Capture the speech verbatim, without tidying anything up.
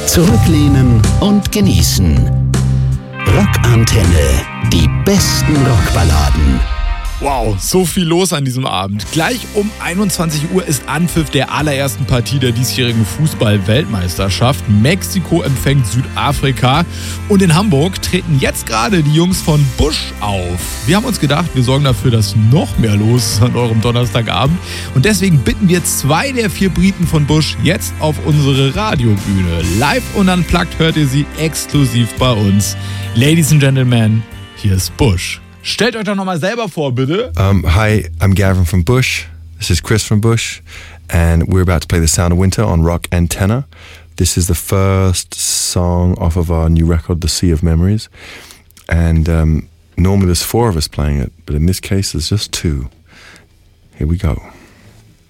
Zurücklehnen und genießen. Rockantenne. Die besten Rockballaden. Wow, so viel los an diesem Abend. Gleich um einundzwanzig Uhr ist Anpfiff der allerersten Partie der diesjährigen Fußball-Weltmeisterschaft. Mexiko empfängt Südafrika und in Hamburg treten jetzt gerade die Jungs von Bush auf. Wir haben uns gedacht, wir sorgen dafür, dass noch mehr los ist an eurem Donnerstagabend und deswegen bitten wir zwei der vier Briten von Bush jetzt auf unsere Radiobühne. Live und unplugged hört ihr sie exklusiv bei uns. Ladies and Gentlemen, hier ist Bush. Stellt euch doch nochmal selber vor, bitte. Um, hi, I'm Gavin from Bush. This is Chris from Bush. And we're about to play The Sound of Winter on Rock Antenna. This is the first song off of our new record, The Sea of Memories. And um, normally there's four of us playing it, but in this case there's just two. Here we go.